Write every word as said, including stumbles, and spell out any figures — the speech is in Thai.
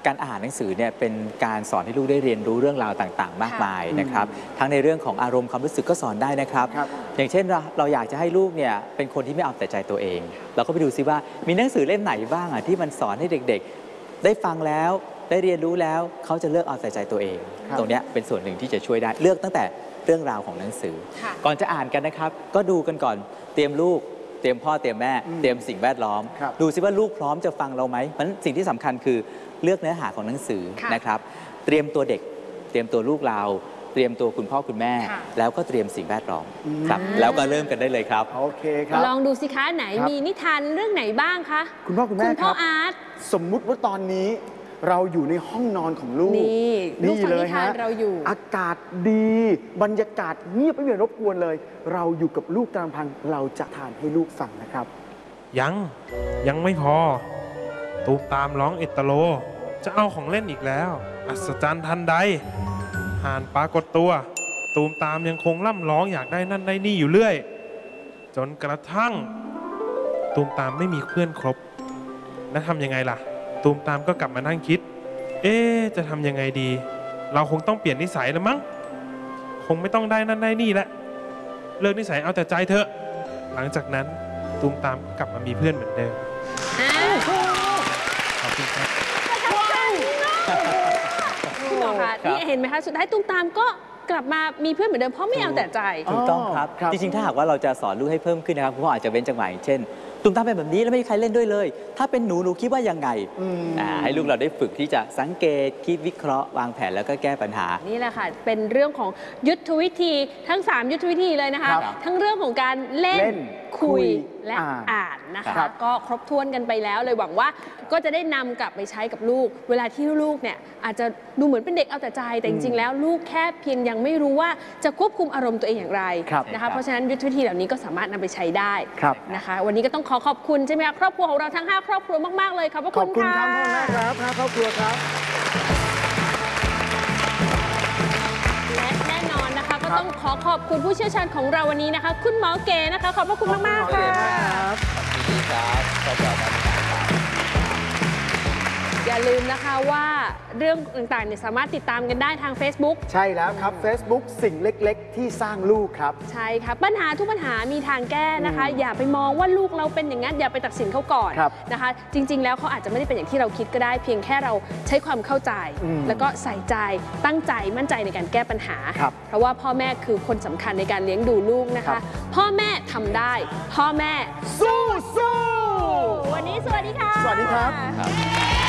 การอ่านหนังสือเนี่ยเป็นการสอนให้ลูกได้เรียนรู้เรื่องราวต่างๆมากมายนะครับทั้งในเรื่องของอารมณ์ความรู้สึกก็สอนได้นะครับอย่างเช่นเราเราอยากจะให้ลูกเนี่ยเป็นคนที่ไม่เอาแต่ใจตัวเองเราก็ไปดูซิว่ามีหนังสือเล่มไหนบ้างอ่ะที่มันสอนให้เด็กๆได้ฟังแล้วได้เรียนรู้แล้วเขาจะเลือกเอาแต่ใจตัวเองตรงนี้เป็นส่วนหนึ่งที่จะช่วยได้เลือกตั้งแต่เรื่องราวของหนังสือก่อนจะอ่านกันนะครับก็ดูกันก่อนเตรียมลูกเตรียมพ่อเตรียมแม่เตรียมสิ่งแวดล้อมดูซิว่าลูกพร้อมจะฟังเราไหมเพราะฉะนั้นสิ่งที่สำคัญคือเลือกเนื้อหาของหนังสือนะครับเตรียมตัวเด็กเตรียมตัวลูกเราเตรียมตัวคุณพ่อคุณแม่แล้วก็เตรียมสิ่งแวดล้อมครับแล้วก็เริ่มกันได้เลยครับโอเคครับลองดูสิคะไหนมีนิทานเรื่องไหนบ้างคะคุณพ่อคุณแม่ครับคุณพ่ออาร์ตสมมุติว่าตอนนี้เราอยู่ในห้องนอนของลูกนี่นี่เลยฮะเราอยู่อากาศดีบรรยากาศเงียบไม่มีรบกวนเลยเราอยู่กับลูกตามลำพังเราจะทานให้ลูกฟังนะครับยังยังไม่พอตูมตามร้องเอตโลจะเอาของเล่นอีกแล้วอัศจรรย์ทันใดห่านปรากฏตัวตูมตามยังคงล่ำร้องอยากได้นั่นได้นี่อยู่เรื่อยจนกระทั่งตูมตามไม่มีเพื่อนครบแล้วทำยังไงล่ะตูมตามก็กลับมานั่งคิดเอ๊ะจะทำยังไงดีเราคงต้องเปลี่ยนนิสัยแล้วมั้งคงไม่ต้องได้นั่นได้นี่แหละเลิกนิสัยเอาแต่ใจเถอะหลังจากนั้นตูมตามกลับมามีเพื่อนเหมือนเดิมขอบคุณครับคุณหมอคะนี่เห็นไหมคะสุดท้ายตูมตามก็กลับมามีเพื่อนเหมือนเดิมเพราะไม่เอาแต่ใจถูกต้องครับจริงๆถ้าหากว่าเราจะสอนลูกให้เพิ่มขึ้นนะครับคุณพ่ออาจจะเว้นจังหวะอย่างเช่นตูมตามเป็นแบบนี้แล้วไม่มีใครเล่นด้วยเลยถ้าเป็นหนูหนูคิดว่ายังไงให้ลูกเราได้ฝึกที่จะสังเกตคิดวิเคราะห์วางแผนแล้วก็แก้ปัญหานี่แหละค่ะเป็นเรื่องของยุทธวิธีทั้งสามยุทธวิธีเลยนะคะทั้งเรื่องของการเล่นคุยและอ่านนะคะก็ครบถ้วนกันไปแล้วเลยหวังว่าก็จะได้นำกลับไปใช้กับลูกเวลาที่ลูกเนี่ยอาจจะดูเหมือนเป็นเด็กเอาแต่ใจแต่จริงๆแล้วลูกแค่เพียงยังไม่รู้ว่าจะควบคุมอารมณ์ตัวเองอย่างไรนะคะเพราะฉะนั้นยุทธวิธีเหล่านี้ก็สามารถนำไปใช้ได้นะคะวันนี้ก็ต้องขอขอบคุณใช่ไหมคะครอบครัวของเราทั้งห้าครอบครัวมากๆเลยขอบคุณค่ะขอบคุณครับพ่อแม่ครับห้าครอบครัวครับและแน่นอนนะคะก็ต้องขอขอบคุณผู้เชี่ยวชาญของเราวันนี้นะคะคุณหมอเก๋นะคะขอบพระคุณมากๆค่ะดีครับขอบคุณครับอย่าลืมนะคะว่าเรื่องต่างๆเนี่ยสามารถติดตามกันได้ทาง Facebook ใช่แล้วครับ Facebook สิ่งเล็กๆที่สร้างลูกครับใช่ครับปัญหาทุกปัญหามีทางแก้นะคะอย่าไปมองว่าลูกเราเป็นอย่างนั้นอย่าไปตัดสินเขาก่อนนะคะจริงๆแล้วเขาอาจจะไม่ได้เป็นอย่างที่เราคิดก็ได้เพียงแค่เราใช้ความเข้าใจแล้วก็ใส่ใจตั้งใจมั่นใจในการแก้ปัญหาเพราะว่าพ่อแม่คือคนสำคัญในการเลี้ยงดูลูกนะคะพ่อแม่ทำได้พ่อแม่สู้สู้วันนี้สวัสดีค่ะสวัสดีครับ